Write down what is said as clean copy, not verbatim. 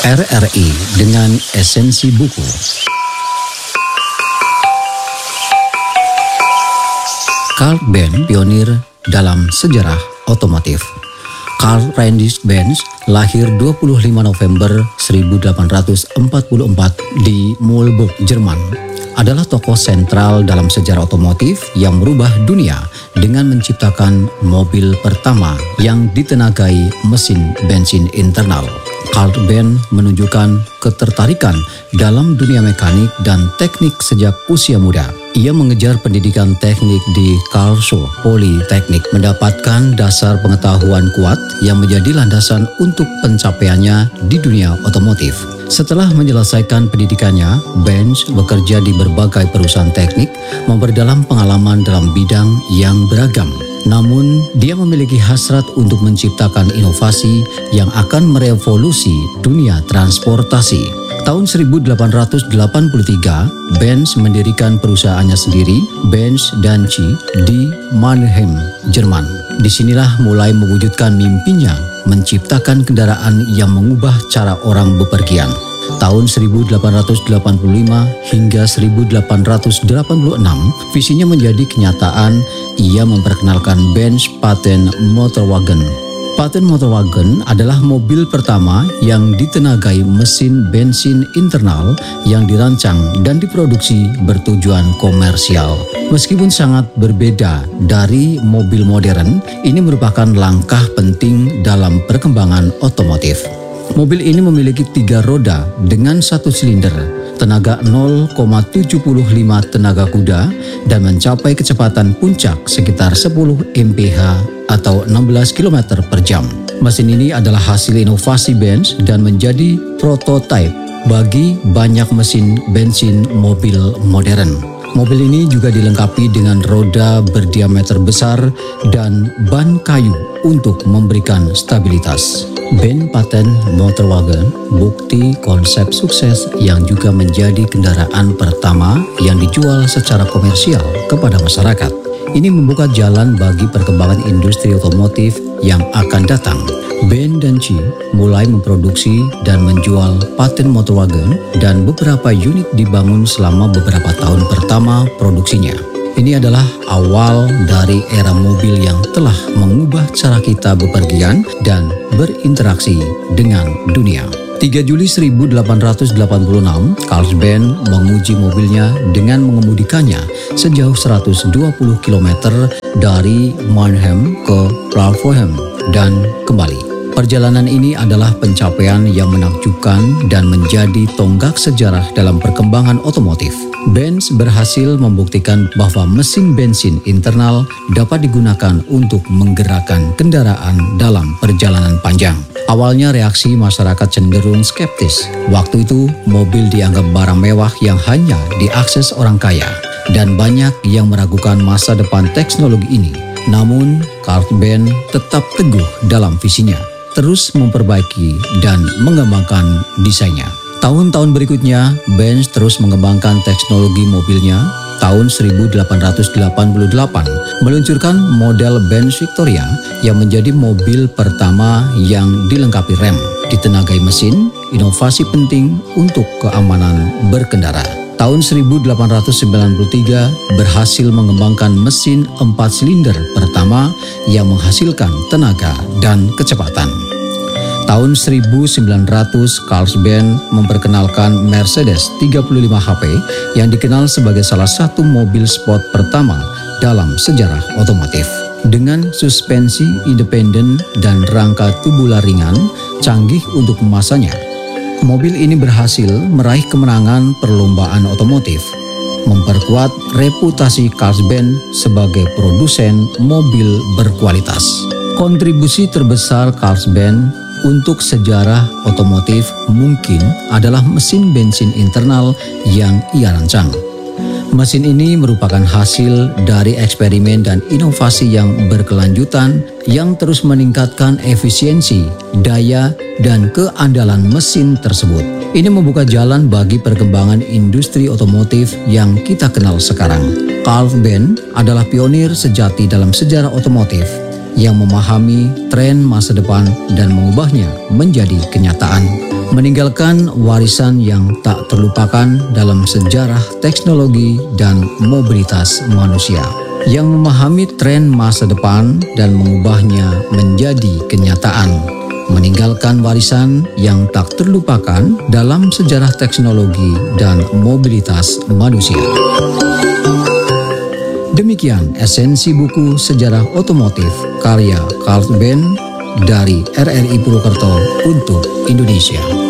RRI dengan esensi buku. Carl Benz, pionir dalam sejarah otomotif. Carl Friedrich Benz lahir 25 November 1844 di Mühlberg, Jerman. Adalah tokoh sentral dalam sejarah otomotif yang merubah dunia dengan menciptakan mobil pertama yang ditenagai mesin bensin internal. Carl Benz menunjukkan ketertarikan dalam dunia mekanik dan teknik sejak usia muda. Ia mengejar pendidikan teknik di Karlsruhe Polytechnic, mendapatkan dasar pengetahuan kuat yang menjadi landasan untuk pencapaiannya di dunia otomotif. Setelah menyelesaikan pendidikannya, Benz bekerja di berbagai perusahaan teknik, memperdalam pengalaman dalam bidang yang beragam. Namun, dia memiliki hasrat untuk menciptakan inovasi yang akan merevolusi dunia transportasi. Tahun 1883, Benz mendirikan perusahaannya sendiri, Benz Daimler di Mannheim, Jerman. Disinilah mulai mewujudkan mimpinya menciptakan kendaraan yang mengubah cara orang bepergian. Tahun 1885 hingga 1886, visinya menjadi kenyataan. Ia memperkenalkan Benz Patent Motorwagen. Patent Motorwagen adalah mobil pertama yang ditenagai mesin bensin internal yang dirancang dan diproduksi bertujuan komersial. Meskipun sangat berbeda dari mobil modern, ini merupakan langkah penting dalam perkembangan otomotif. Mobil ini memiliki 3 roda dengan 1 silinder, tenaga 0,75 tenaga kuda, dan mencapai kecepatan puncak sekitar 10 mph atau 16 km per jam. Mesin ini adalah hasil inovasi Benz dan menjadi prototipe bagi banyak mesin bensin mobil modern. Mobil ini juga dilengkapi dengan roda berdiameter besar dan ban kayu untuk memberikan stabilitas. Benz Patent Motorwagen bukti konsep sukses yang juga menjadi kendaraan pertama yang dijual secara komersial kepada masyarakat. Ini membuka jalan bagi perkembangan industri otomotif yang akan datang. Benz Daimler mulai memproduksi dan menjual Patent Motorwagen dan beberapa unit dibangun selama beberapa tahun pertama produksinya. Ini adalah awal dari era mobil yang telah mengubah cara kita bepergian dan berinteraksi dengan dunia. 3 Juli 1886, Carl Benz menguji mobilnya dengan mengemudikannya sejauh 120 km dari Mannheim ke Pfaffenhofen dan kembali. Perjalanan ini adalah pencapaian yang menakjubkan dan menjadi tonggak sejarah dalam perkembangan otomotif. Benz berhasil membuktikan bahwa mesin bensin internal dapat digunakan untuk menggerakkan kendaraan dalam perjalanan panjang. Awalnya reaksi masyarakat cenderung skeptis. Waktu itu, mobil dianggap barang mewah yang hanya diakses orang kaya, dan banyak yang meragukan masa depan teknologi ini. Namun, Carl Benz tetap teguh dalam visinya, terus memperbaiki dan mengembangkan desainnya. Tahun-tahun berikutnya, Benz terus mengembangkan teknologi mobilnya. Tahun 1888, meluncurkan model Benz Victoria yang menjadi mobil pertama yang dilengkapi rem, ditenagai mesin, inovasi penting untuk keamanan berkendara. Tahun 1893 berhasil mengembangkan mesin 4 silinder pertama yang menghasilkan tenaga dan kecepatan. Tahun 1900, Carl Benz memperkenalkan Mercedes 35 HP yang dikenal sebagai salah satu mobil sport pertama dalam sejarah otomotif. Dengan suspensi independen dan rangka tubular ringan, canggih untuk masanya, mobil ini berhasil meraih kemenangan perlombaan otomotif, memperkuat reputasi Carl Benz sebagai produsen mobil berkualitas. Kontribusi terbesar Carl Benz untuk sejarah otomotif mungkin adalah mesin bensin internal yang ia rancang. Mesin ini merupakan hasil dari eksperimen dan inovasi yang berkelanjutan yang terus meningkatkan efisiensi, daya, dan keandalan mesin tersebut. Ini membuka jalan bagi perkembangan industri otomotif yang kita kenal sekarang. Carl Benz adalah pionir sejati dalam sejarah otomotif yang memahami tren masa depan dan mengubahnya menjadi kenyataan. meninggalkan warisan yang tak terlupakan dalam sejarah teknologi dan mobilitas manusia, yang memahami tren masa depan dan mengubahnya menjadi kenyataan, meninggalkan warisan yang tak terlupakan dalam sejarah teknologi dan mobilitas manusia. Demikian esensi buku Sejarah Otomotif karya Carl Benz dari RRI Purwokerto untuk Indonesia.